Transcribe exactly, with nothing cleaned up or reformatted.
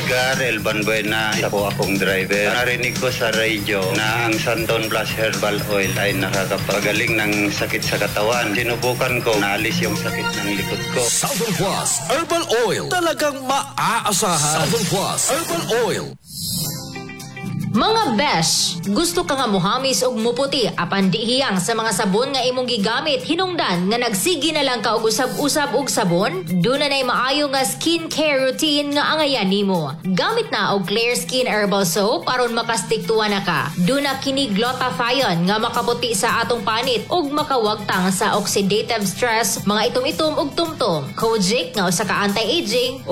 Edgar Elban Buena, isa po akong driver. Narinig ko sa radio na ang Santon Plus Herbal Oil ay nakakapagaling ng sakit sa katawan. Sinubukan ko, naalis yung sakit ng likod ko. Santon Plus Herbal Oil. Talagang maaasahan. Santon Plus Herbal Oil. Mga besh, gusto ka nga muhamis og muputi apan di hiyang sa mga sabon nga imong gigamit hinungdan nga nagsigi na lang ka og usab-usab og sabon? Duna nay maayo nga skincare routine nga angayan nimo. Gamit na og Clear Skin Herbal Soap aron makastik tuwa na ka. Duna kini glutathione nga makaputi sa atong panit ug makawagtang sa oxidative stress, mga itom-itom ug tumtom. Kojic nga usa ka anti-aging